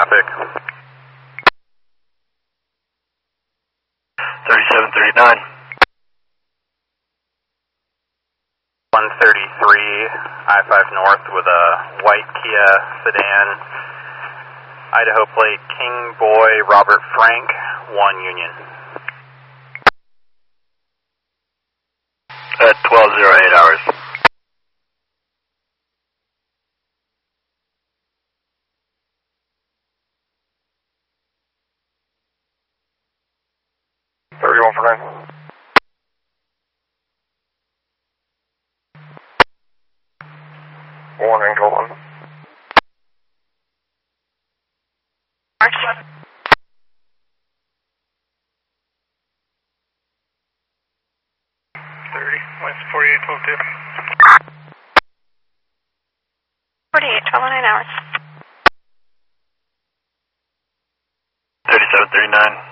traffic. 3739. 133, I-5 North with a white Kia sedan, Idaho plate, King Boy Robert Frank, 1 Union. At 12:08 hours. $31 for 9. One angle one. March. 30, West 4812. 48, 1209 hours. 3739.